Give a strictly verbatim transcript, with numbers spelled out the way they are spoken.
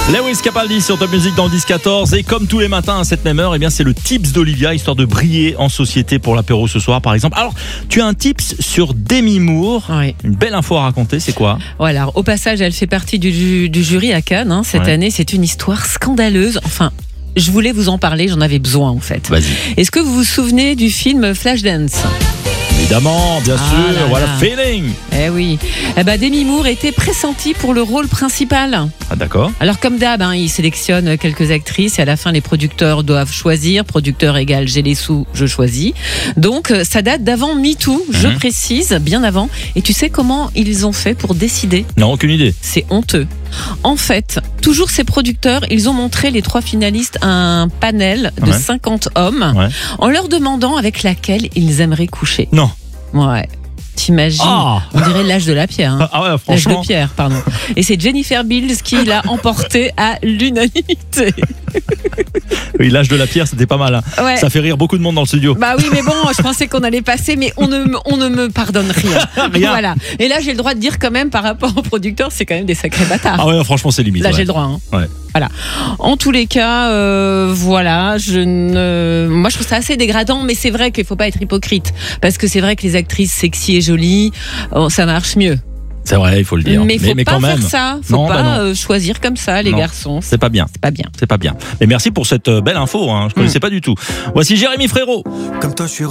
Lewis Capaldi sur Top Music dans le dix quatorze. Et comme tous les matins à cette même heure, eh bien c'est le tips d'Olivia, histoire de briller en société pour l'apéro ce soir par exemple. Alors, tu as un tips sur Demi Moore. Oui. Une belle info à raconter, c'est quoi? Voilà, au passage, elle fait partie du, du jury à Cannes hein, cette ouais. année. C'est une histoire scandaleuse. Enfin, je voulais vous en parler, j'en avais besoin en fait. Vas-y. Est-ce que vous vous souvenez du film Flashdance ? Évidemment, bien Ah sûr, là voilà, là. feeling. Eh oui. Eh ben, Demi Moore était pressentie pour le rôle principal. Ah d'accord. Alors comme d'hab, hein, il sélectionne quelques actrices et à la fin les producteurs doivent choisir. Producteur égale j'ai les sous, je choisis. Donc euh, ça date d'avant MeToo, je Mhm. précise, bien avant. Et tu sais comment ils ont fait pour décider ? Non, aucune idée. C'est honteux. En fait, toujours ces producteurs, ils ont montré les trois finalistes à un panel de Ouais. cinquante hommes Ouais. en leur demandant avec laquelle ils aimeraient coucher. Non. Ouais. T'imagines ? Ah, On dirait l'âge de la pierre. Hein. ah ouais, L'âge franchement. de pierre, pardon. Et c'est Jennifer Beals qui l'a emporté à l'unanimité. Oui, l'âge de la pierre, c'était pas mal. Hein. Ouais. Ça fait rire beaucoup de monde dans le studio. Bah oui, mais bon, je pensais qu'on allait passer, mais on ne, me- on ne me pardonne rien. Rien. Voilà. Et là, j'ai le droit de dire quand même, par rapport aux producteurs, c'est quand même des sacrés bâtards. Ah ouais, franchement, c'est limite. Là, ouais. j'ai le droit. Hein. Ouais. Voilà. En tous les cas, euh, voilà, je ne, moi, je trouve ça assez dégradant, mais c'est vrai qu'il faut pas être hypocrite, parce que c'est vrai que les actrices sexy et jolies, oh, ça marche mieux. C'est vrai, il faut le dire. Mais faut pas quand même. faire ça. Faut Non, pas bah non. euh, choisir comme ça, les Non. garçons. C'est pas bien. C'est pas bien. C'est pas bien. Et merci pour cette euh, belle info. Hein. Je connaissais pas du tout. Voici Jérémy Frérot. Comme toi, je suis